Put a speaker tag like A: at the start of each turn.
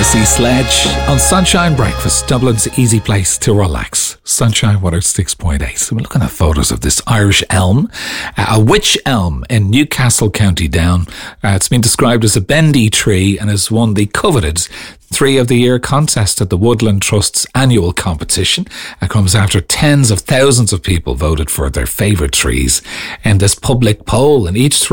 A: Sea Sledge on Sunshine Breakfast, Dublin's easy place to relax. Sunshine 106.8. We're looking at photos of this Irish elm, a wych elm in Newcastle, County Down. It's been described as a bendy tree and has won the coveted Tree of the Year contest at the Woodland Trust's annual competition. It comes after tens of thousands of people voted for their favourite trees in this public poll, and each